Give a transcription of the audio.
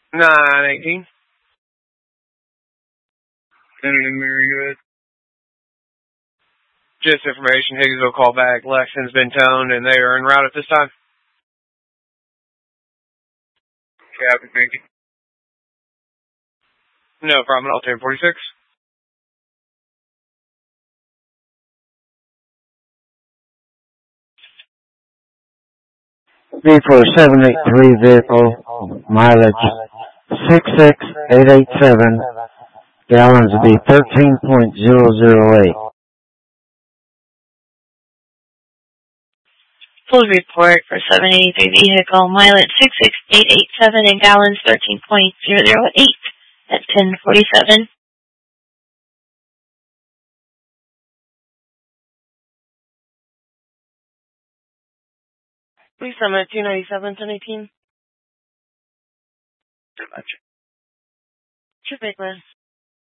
918. Senator Mary, good. Just information, Higginsville call back. Lexington's been toned and they are en route at this time. Captain, thank you. No problem, I'll take 46. B4783 vehicle, mileage 66887, gallons will be 13.008. Full report for 783 vehicle, mileage 66887 and gallons 13.008 at 1047. Please summon 297, 1018. Too much. Traffic list.